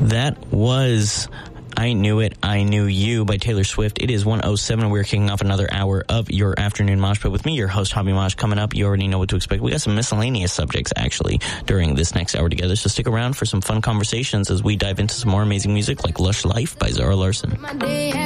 That was I Knew It, I Knew You by Taylor Swift. It is 1:07. We're kicking off another hour of your afternoon mosh pit with me, your host, Hobby Mosh. Coming up, you already know what to expect. We got some miscellaneous subjects, actually, during this next hour together. So stick around for some fun conversations as we dive into some more amazing music like Lush Life by Zara Larsson.